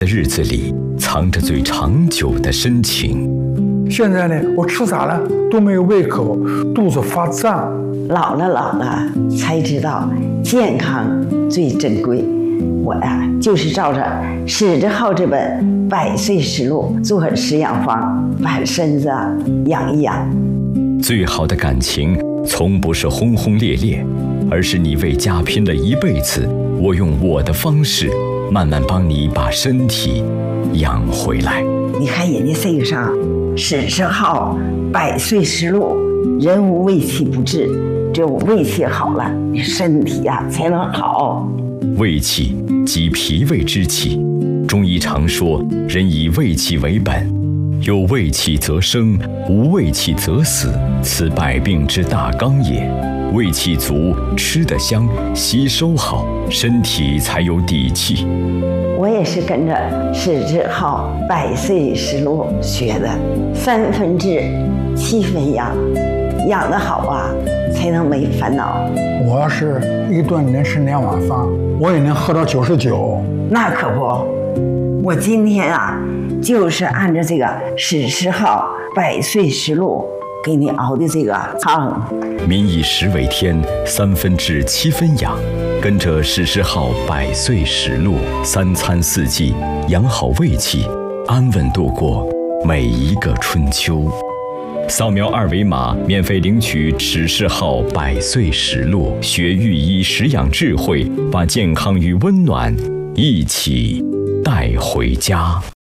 的日子里藏着最长久的深情。 现在呢，我吃啥了都没有胃口，肚子发胀。 老了才知道健康最珍贵。我呀，就是照着史志浩这本《100岁实录》做食养方，把身子养一养。 最好的感情从不是轰轰烈烈，而是你为家拼了一辈子，我用我的方式慢慢帮你把身体养回来。 你看人家这个上史志浩100岁实录，人无胃气不治，只有胃气好了，你身体呀才能好。 胃气即脾胃之气，中医常说人以胃气为本，有胃气则生，无胃气则死，此百病之大纲也。胃气足，吃得香，吸收好，身体才有底气。 我也是跟着史志浩100岁实录学的，3分治7分养，养得好啊，才能没烦恼。 我要是一顿能吃2碗饭，我也能喝到99。 那可不，我今天啊，就是按照这个史志浩100岁实录给你熬的这个汤。 民以食为天，3分治7分养。跟着史志浩100岁实录，3餐4季，养好胃气，安稳度过每一个春秋。扫描2维码，免费领取史志浩100岁实录，学御医食养智慧，把健康与温暖一起带回家。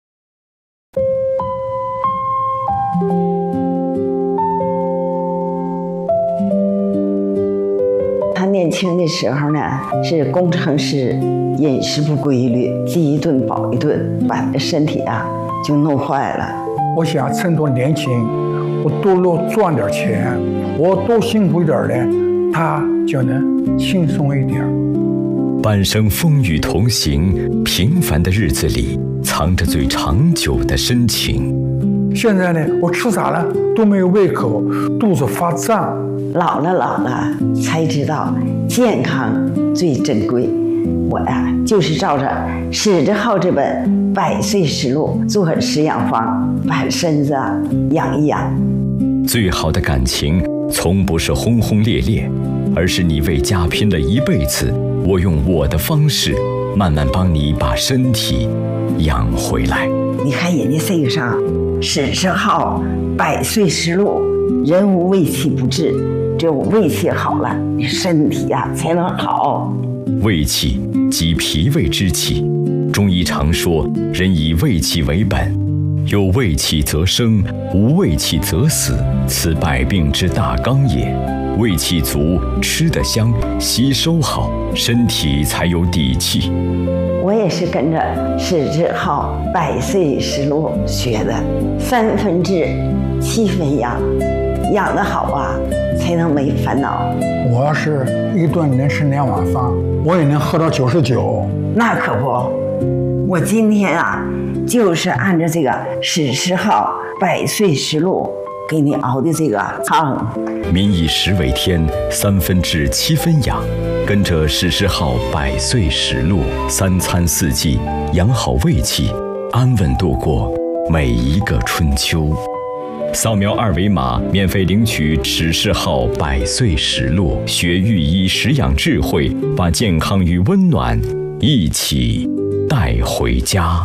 他年轻的时候呢，是工程师，饮食不规律，饥一顿饱一顿，把身体啊就弄坏了。 我想趁着年轻，我多赚点钱，我多辛苦一点呢，他就能轻松一点。 半生风雨同行，平凡的日子里藏着最长久的深情。 现在呢，我吃啥了都没有胃口，肚子发胀。 老了才知道健康最珍贵。我呀，就是照着史志浩这本100岁实录做食养方，把身子养一养。 最好的感情从不是轰轰烈烈，而是你为家拼了一辈子，我用我的方式慢慢帮你把身体养回来。 你看人家这个上史志浩100岁实录，人无胃气不治，只有胃气好了，你身体呀才能好。 胃气即脾胃之气，中医常说人以胃气为本，有胃气则生，无胃气则死，此百病之大纲也。胃气足，吃得香，吸收好，身体才有底气。 我也是跟着史志浩100岁实录学的，3分治7分养，养得好啊，才能没烦恼。 我要是一顿能吃2碗饭，我也能喝到99。 那可不，我今天啊，就是按照这个史志浩100岁实录给你熬的这个汤。 民以食为天，3分治7分养。跟着史志浩100岁实录，3餐4季，养好胃气，安稳度过每一个春秋。扫描2维码，免费领取史志浩100岁实录，学御医食养智慧，把健康与温暖一起带回家。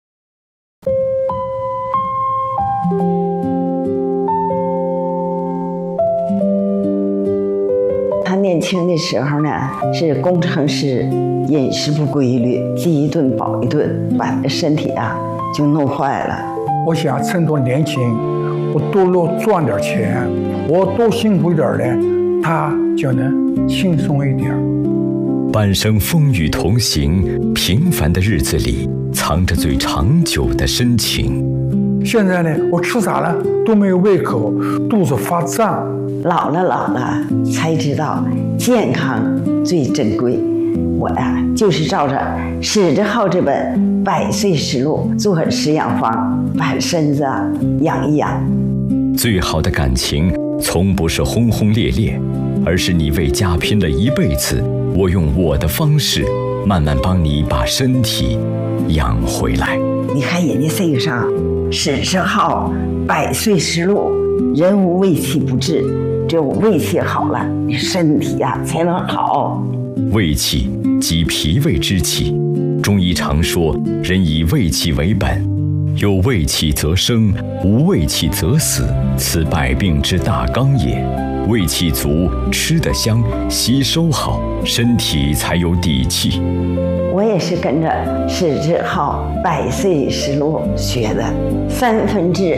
他年轻的时候呢，是工程师，饮食不规律，饥一顿饱一顿，把身体啊就弄坏了。 我想趁着年轻，我多赚点钱，我多辛苦一点呢，他就能轻松一点。 半生风雨同行，平凡的日子里藏着最长久的深情。 现在呢，我吃啥了都没有胃口，肚子发胀。 老了才知道健康最珍贵。我呀，就是照着史志浩这本100岁实录做食养方，把身子养一养。 最好的感情从不是轰轰烈烈，而是你为家拼了一辈子，我用我的方式慢慢帮你把身体养回来。 你看人家这个上，40号百岁实录，人无胃气不治，只有胃气好了，你身体呀才能好。 胃气即脾胃之气，中医常说，人以胃气为本，有胃气则生，无胃气则死，此百病之大纲也。胃气足，吃得香，吸收好，身体才有底气。 我也是跟着史志浩百岁实录学的，3分治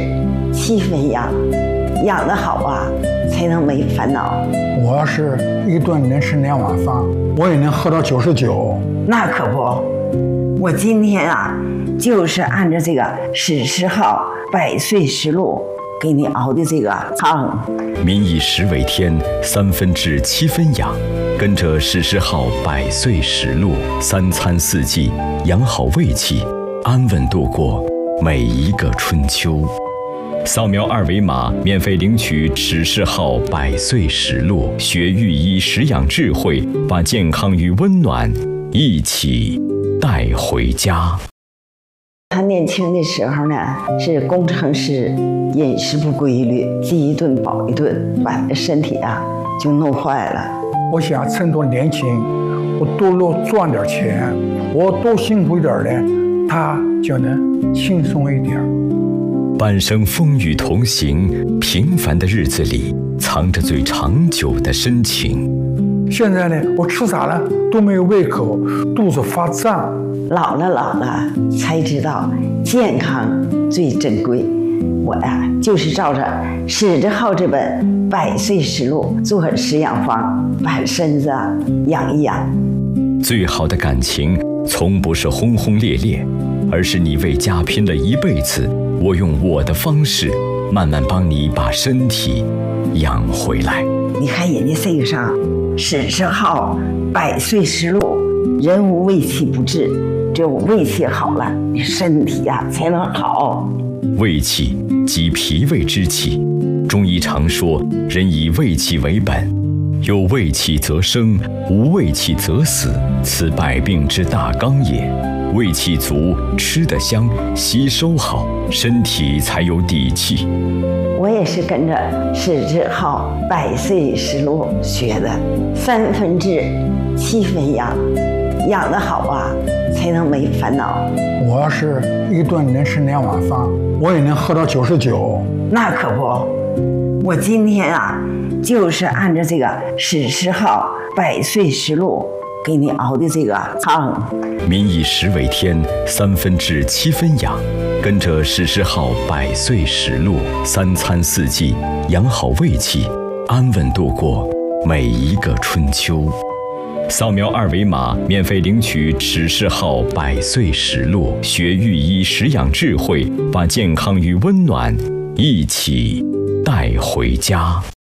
7分养，养得好啊，才能没烦恼。 我要是一顿能吃2碗饭，我也能喝到99。 那可不，我今天啊，就是按照这个史志浩百岁实录给你熬的这个汤。 民以食为天，3分治7分养。跟着史诗号百岁实录，3餐4季，养好胃气，安稳度过每一个春秋。扫描2维码，免费领取史诗号百岁实录，学御医实养智慧，把健康与温暖一起带回家。 他年轻的时候呢，是工程师，饮食不规律，饥一顿饱一顿，把身体啊就弄坏了。 我想趁着年轻，我多赚点钱，我多辛苦一点呢，他就能轻松一点。 半生风雨同行，平凡的日子里藏着最长久的深情。 现在呢，我吃啥了都没有胃口，肚子发胀。 老了才知道健康最珍贵。我呀，就是照着史志浩这本百岁实录做食养方，把身子养一养。 最好的感情从不是轰轰烈烈，而是你为家拼了一辈子，我用我的方式慢慢帮你把身体养回来。 你看人家这个上史志浩百岁实录，人无胃气不治，只有胃气好了，你身体呀才能好。 胃气即脾胃之气，中医常说，人以胃气为本，有胃气则生，无胃气则死，此百病之大纲也。胃气足，吃得香，吸收好，身体才有底气。 我也是跟着史志浩百岁实录学的，3分治7分养，养得好啊，才能没烦恼。 我要是一顿能吃2碗饭，我也能喝到99。 那可不，我今天啊，就是按照这个史志浩百岁实录给你熬的这个汤。 民以食为天，3分治7分养。跟着史诗号百岁实录，3餐4季，养好胃气，安稳度过每一个春秋。扫描2维码，免费领取史诗号百岁实录，学御医实养智慧，把健康与温暖一起带回家。